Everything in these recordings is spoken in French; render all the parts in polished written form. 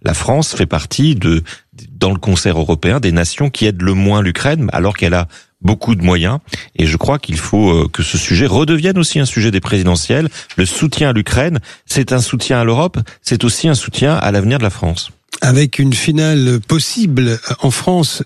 la France fait partie dans le concert européen, des nations qui aident le moins l'Ukraine, alors qu'elle a beaucoup de moyens. Et je crois qu'il faut que ce sujet redevienne aussi un sujet des présidentielles. Le soutien à l'Ukraine, c'est un soutien à l'Europe, c'est aussi un soutien à l'avenir de la France. Avec une finale possible en France,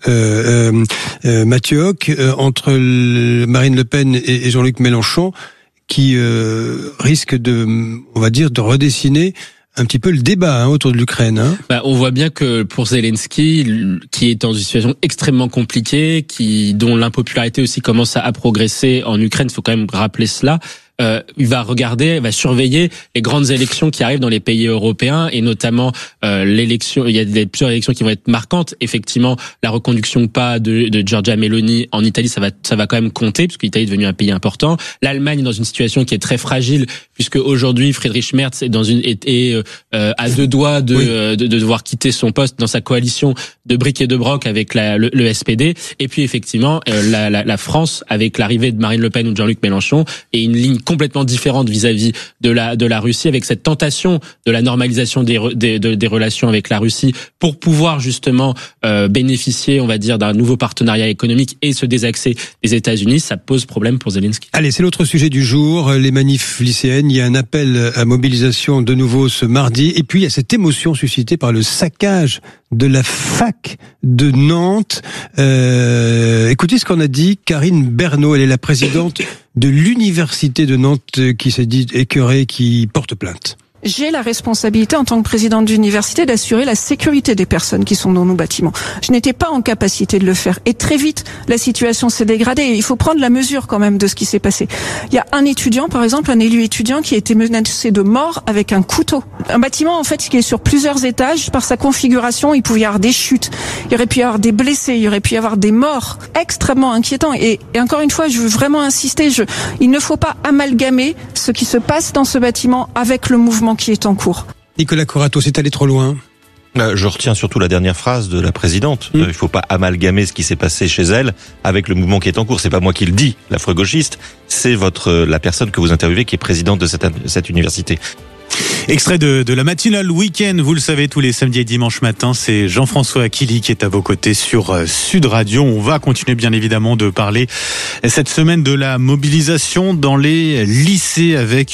Mathieu Hoc, entre Marine Le Pen et Jean-Luc Mélenchon, qui risque on va dire, de redessiner un petit peu le débat autour de l'Ukraine. On voit bien que pour Zelensky, qui est dans une situation extrêmement compliquée, dont l'impopularité aussi commence à progresser en Ukraine, il faut quand même rappeler cela. Il va surveiller les grandes élections qui arrivent dans les pays européens, et notamment l'élection. Il y a plusieurs élections qui vont être marquantes. Effectivement, la reconduction ou pas de Giorgia Meloni en Italie, ça va quand même compter, puisque l'Italie est devenue un pays important. L'Allemagne est dans une situation qui est très fragile, puisque aujourd'hui Friedrich Merz est à deux doigts de devoir quitter son poste dans sa coalition de bric et de broc avec le SPD. Et puis effectivement, la France, avec l'arrivée de Marine Le Pen ou de Jean-Luc Mélenchon, est une ligne complètement différente vis-à-vis de la Russie, avec cette tentation de la normalisation des relations avec la Russie pour pouvoir justement bénéficier, on va dire, d'un nouveau partenariat économique et se désaxer des États-Unis. Ça pose problème pour Zelensky. Allez, c'est l'autre sujet du jour, les manifs lycéennes. Il y a un appel à mobilisation de nouveau ce mardi, et puis il y a cette émotion suscitée par le saccage de la fac de Nantes. Écoutez ce qu'en a dit Karine Bernot. Elle est la présidente de l'université de Nantes, qui s'est dit écœurée, qui porte plainte. J'ai la responsabilité en tant que présidente d'université d'assurer la sécurité des personnes qui sont dans nos bâtiments. Je n'étais pas en capacité de le faire. Et très vite, la situation s'est dégradée. Et il faut prendre la mesure quand même de ce qui s'est passé. Il y a un étudiant, par exemple, un élu étudiant qui a été menacé de mort avec un couteau. Un bâtiment, en fait, qui est sur plusieurs étages. Par sa configuration, il pouvait y avoir des chutes. Il y aurait pu y avoir des blessés. Il y aurait pu y avoir des morts. Extrêmement inquiétant. Et encore une fois, je veux vraiment insister. Il ne faut pas amalgamer ce qui se passe dans ce bâtiment avec le mouvement qui est en cours. Nicolas Corato, c'est allé trop loin. Je retiens surtout la dernière phrase de la présidente. Il faut pas amalgamer ce qui s'est passé chez elle avec le mouvement qui est en cours. C'est pas moi qui le dis, l'affreux gauchiste. C'est la personne que vous interviewez qui est présidente de cette université. Extrait de la matinale week-end, vous le savez, tous les samedis et dimanches matins, c'est Jean-François Akili qui est à vos côtés sur Sud Radio. On va continuer bien évidemment de parler cette semaine de la mobilisation dans les lycées avec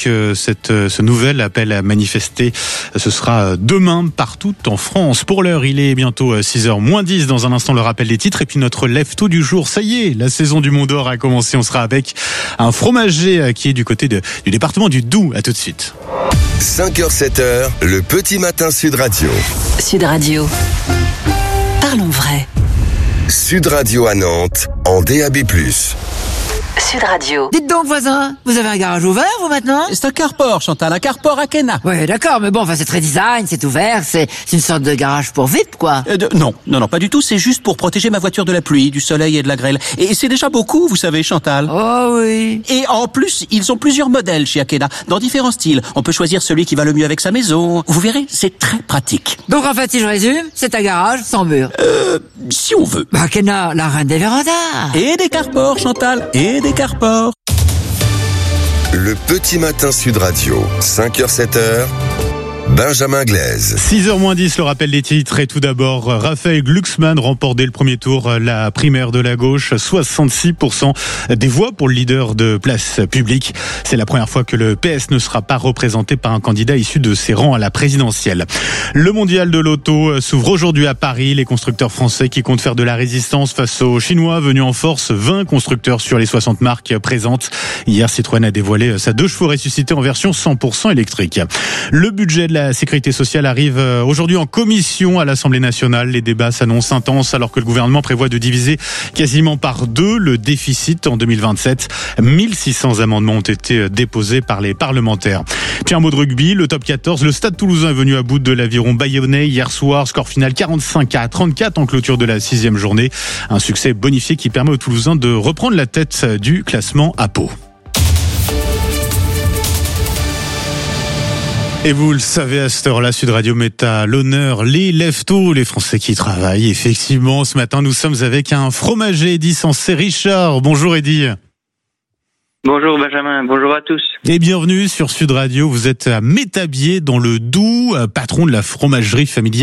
ce nouvel appel à manifester. Ce sera demain partout en France. Pour l'heure, il est bientôt 6h-10. Dans un instant, le rappel des titres et puis notre lève-tôt du jour. Ça y est, la saison du Mont d'Or a commencé. On sera avec un fromager qui est du côté du département du Doubs. À tout de suite. 5h-7h, le petit matin Sud Radio. Sud Radio. Parlons vrai. Sud Radio à Nantes, en DAB+. Sud Radio. Dites donc, voisin, vous avez un garage ouvert, vous, maintenant? C'est un carport, Chantal, un carport à Kena. Ouais, d'accord, mais bon, c'est très design, c'est ouvert, c'est une sorte de garage pour VIP, quoi. Non, pas du tout, c'est juste pour protéger ma voiture de la pluie, du soleil et de la grêle. Et c'est déjà beaucoup, vous savez, Chantal. Oh oui. Et en plus, ils ont plusieurs modèles chez Akena, dans différents styles. On peut choisir celui qui va le mieux avec sa maison. Vous verrez, c'est très pratique. Donc en fait, si je résume, c'est un garage sans mur. Si on veut. Akena, la reine des vérandas. Et des carports, Chantal, et des carports. Le petit matin Sud Radio, 5h-7h, Benjamin Glaise. 6h-10, le rappel des titres. Et tout d'abord, Raphaël Glucksmann remporte dès le premier tour la primaire de la gauche. 66% des voix pour le leader de Place Publique. C'est la première fois que le PS ne sera pas représenté par un candidat issu de ses rangs à la présidentielle. Le mondial de l'auto s'ouvre aujourd'hui à Paris. Les constructeurs français qui comptent faire de la résistance face aux Chinois venus en force. 20 constructeurs sur les 60 marques présentes. Hier, Citroën a dévoilé sa 2 chevaux ressuscitée en version 100% électrique. Le budget de la sécurité sociale arrive aujourd'hui en commission à l'Assemblée nationale. Les débats s'annoncent intenses alors que le gouvernement prévoit de diviser quasiment par 2 le déficit en 2027. 1600 amendements ont été déposés par les parlementaires. Puis un mot de rugby, le top 14. Le Stade Toulousain est venu à bout de l'Aviron bayonnais hier soir. Score final 45-34 en clôture de la 6e journée. Un succès bonifié qui permet aux Toulousains de reprendre la tête du classement à Pau. Et vous le savez, à cette heure-là, Sud Radio met à l'honneur les lève-tôt, les Français qui travaillent. Effectivement, ce matin, nous sommes avec un fromager, Eddy Sensé Richard. Bonjour Eddy. Bonjour Benjamin, bonjour à tous. Et bienvenue sur Sud Radio. Vous êtes à Métabier, dans le Doubs, patron de la fromagerie familiale